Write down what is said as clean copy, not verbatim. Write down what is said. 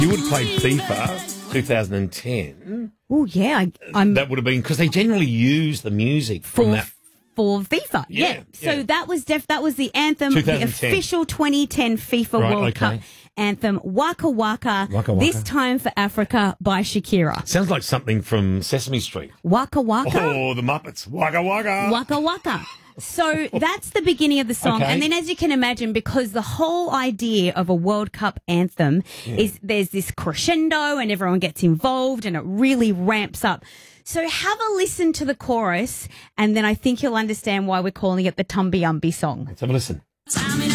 You would have played FIFA 2010. Oh, yeah. I'm That would have been because they generally use the music from that. for FIFA. Yeah, So yeah. that was the anthem, the 2010. official 2010 FIFA Right, World okay. Cup anthem, Waka Waka, Waka Waka. This Time for Africa by Shakira. Sounds like something from Sesame Street. Waka Waka, Oh, the Muppets. Waka waka. Waka Waka. So that's the beginning of the song. Okay. And then as you can imagine, because the whole idea of a World Cup anthem is there's this crescendo and everyone gets involved and it really ramps up. So have a listen to the chorus and then I think you'll understand why we're calling it the Tumby Umby song. Let's have a listen.